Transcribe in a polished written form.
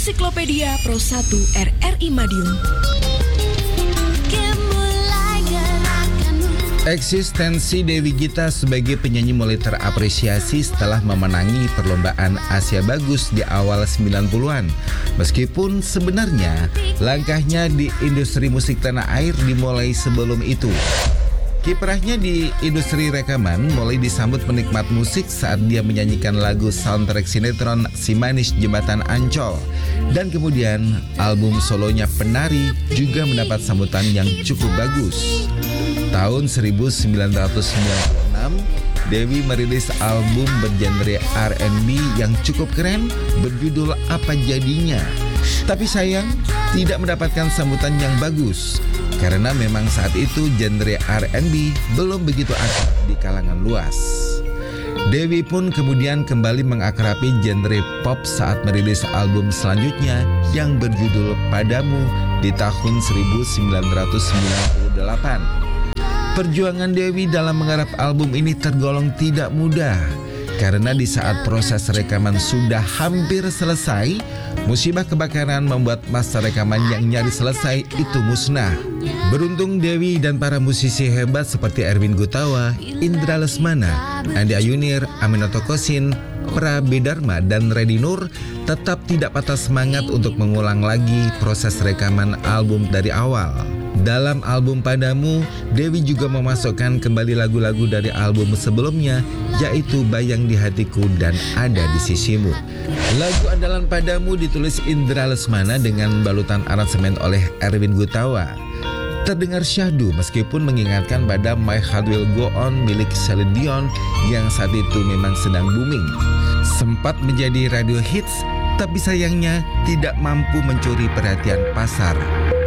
Ensiklopedia Pro 1 RRI Madiun. Eksistensi Dewi Gita sebagai penyanyi mulai terapresiasi setelah memenangi perlombaan Asia Bagus di awal 90-an. Meskipun sebenarnya langkahnya di industri musik tanah air dimulai sebelum itu. Kiprahnya di industri rekaman mulai disambut penikmat musik saat dia menyanyikan lagu soundtrack sinetron Si Manis Jembatan Ancol. Dan kemudian album solonya Penari juga mendapat sambutan yang cukup bagus. Tahun 1996, Dewi merilis album bergenre R&B yang cukup keren berjudul Apa Jadinya. Tapi sayang, tidak mendapatkan sambutan yang bagus karena memang saat itu genre R&B belum begitu akrab di kalangan luas. Dewi pun kemudian kembali mengakrabi genre pop saat merilis album selanjutnya yang berjudul Padamu di tahun 1998. Perjuangan Dewi dalam menggarap album ini tergolong tidak mudah karena di saat proses rekaman sudah hampir selesai, musibah kebakaran membuat masa rekaman yang nyaris selesai itu musnah. Beruntung Dewi dan para musisi hebat seperti Erwin Gutawa, Indra Lesmana, Andi Ayunir, Aminoto Kosin, Prabe Dharma, dan Reddy Nur tetap tidak patah semangat untuk mengulang lagi proses rekaman album dari awal. Dalam album Padamu, Dewi juga memasukkan kembali lagu-lagu dari album sebelumnya, yaitu Bayang di Hatiku dan Ada di Sisimu. Lagu andalan Padamu ditulis Indra Lesmana dengan balutan aransemen oleh Erwin Gutawa. Terdengar syahdu meskipun mengingatkan pada My Heart Will Go On milik Celine Dion yang saat itu memang sedang booming. Sempat menjadi radio hits, tapi sayangnya tidak mampu mencuri perhatian pasar.